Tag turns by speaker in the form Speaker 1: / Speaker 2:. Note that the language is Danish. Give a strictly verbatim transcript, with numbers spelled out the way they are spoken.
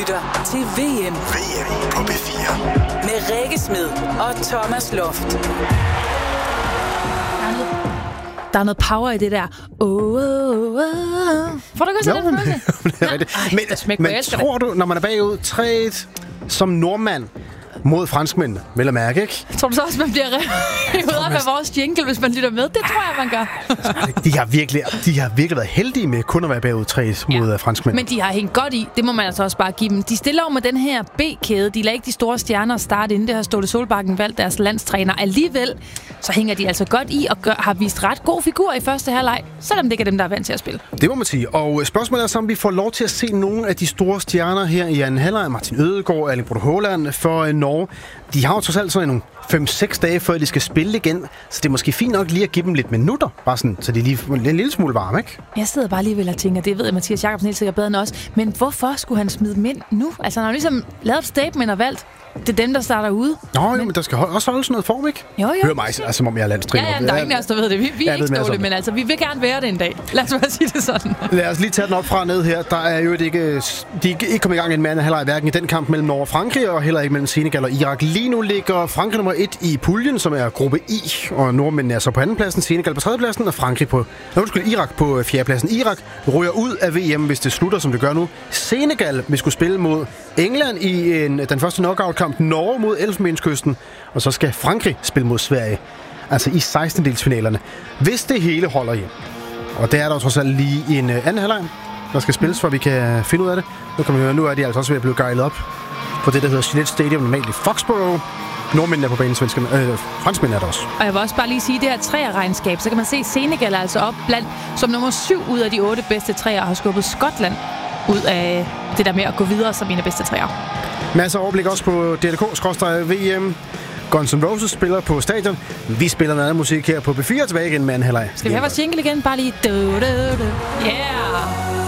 Speaker 1: lytter til V M.
Speaker 2: V M på B fire.
Speaker 1: Med Rikke Smed og Thomas Loft.
Speaker 3: Der er noget power i det der. Oh, oh, oh. Får du ikke også den følelse?
Speaker 2: Det er rigtigt. Men, men tror du, når man er bagud tre et som nordmand mod franskmændene, vel at mærke, ikke?
Speaker 3: Tror du så også, man bliver revet op af vores jingle, hvis man lytter med? Det tror jeg, man gør.
Speaker 2: De har virkelig, de har virkelig været heldige med kun at være bagud tre et mod ja. franskmændene.
Speaker 3: Men de har hængt godt i. Det må man altså også bare give dem. De stiller over med den her B-kæde. De lader ikke de store stjerner starte inden. Det har Ståle Solbakken valgt deres landstræner. Alligevel så hænger de altså godt i og gør, har vist ret god figur i første halvleg, selvom det ikke er dem, der er vant til at spille.
Speaker 2: Det må man sige. Og spørgsmålet er så, om vi får lov til at se nogle af de store stjerner her i anden halvleg. Martin Ødegaard, Erling Braut Haaland for Norge. De har jo trods alt sådan nogle fem seks dage, før de skal spille igen. Så det er måske fint nok lige at give dem lidt minutter, bare sådan, så de lige får en lille smule varme, ikke?
Speaker 3: Jeg sidder bare alligevel og tænker, det ved jeg, Mathias Jakobsen helt sikkert bedre end os. Men hvorfor skulle han smide dem ind nu? Altså, han har jo ligesom lavet et statement og valgt. Det er dem, der starter ude.
Speaker 2: Nå, men, jo, men der skal også holde sådan noget form, ikke?
Speaker 3: Jo, jo.
Speaker 2: Hør mig, altså, som om jeg er landstræner.
Speaker 3: Ja, ja, der er ingen af os, der ved det. Vi, vi er ikke Ståle, men altså, vi vil gerne være det en dag. Lad os bare sige det sådan.
Speaker 2: Lad os lige tage den op fra ned her. Der er jo ikke, de er ikke kommet i gang en mand halvleg, hverken i den kamp mellem Norge og Frankrig, og heller ikke mellem Senegal og Irak. Lige nu ligger Frankrig nummer et i puljen, som er gruppe I, og nordmændene er så på andenpladsen, Senegal på tredjepladsen, og Frankrig på, nej, undskyld, Irak på fjerdepladsen. Irak ryger ud af V M, hvis det slutter, som det gør nu. Senegal vil skulle spille mod England i en, den første knockout-kamp. Norge mod Elfenbenskysten, og så skal Frankrig spille mod Sverige, altså i sekstendedelsfinalerne, hvis det hele holder hjem. Og det er der trods alt lige i en anden halvleg, der skal spilles, for vi kan finde ud af det. Nu kan vi høre, nu er de altså også ved at blive gejlet op på det, der hedder Gillette Stadium, normalt i Foxborough. Nordmændene er på banen, svenskerne, øh, franskmændene er der også.
Speaker 3: Og jeg vil også bare lige sige, at det her træerregnskab, så kan man se Senegal altså op blandt som nummer syv ud af de otte bedste træer, har skubbet Skotland ud af det der med at gå videre som en af bedste træer.
Speaker 2: Masser af overblik også på D R K skråstreg V M. Guns N' Roses spiller på stadion. Vi spiller noget andet musik her på B fire, tilbage igen med anden halvleg.
Speaker 3: Skal vi have vores jingle igen? Bare lige... Du, du, du. Yeah!